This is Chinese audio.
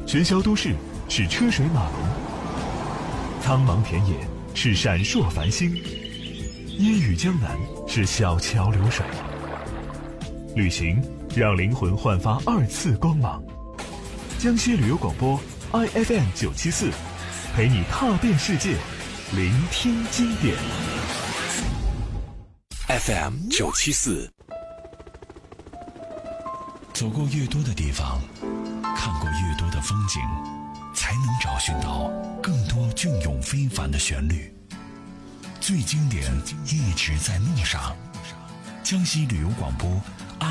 喧嚣都市是车水马龙，苍茫田野是闪烁繁星，烟雨江南是小桥流水。旅行让灵魂焕发2次光芒。江西旅游广播 IFM 974，陪你踏遍世界，聆听经典。 FM 974。走过越多的地方，看过越多的风景，才能找寻到更多隽永非凡的旋律。最经典一直在路上。江西旅游广播